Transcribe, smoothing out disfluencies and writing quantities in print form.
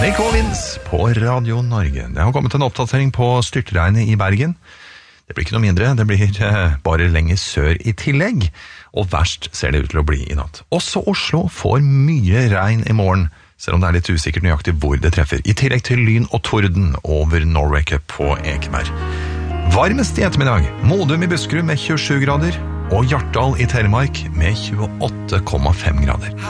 Nick Vince på Radio Norge. Det har kommet en oppdatering på styrtregnet i Bergen. Det blir ikke noe mindre, det blir bare lenger sør i tillegg. Og verst ser det ut til å bli i natt. Også Oslo får mye regn i morgen, selv om det er litt usikkert nøyaktig hvor det treffer. I tillegg til lyn og torden over Norway Cup på Ekeberg. Varmest i ettermiddag, Modum i Buskerud med 27 grader, og Hjartdal i Telemark med 28,5 grader.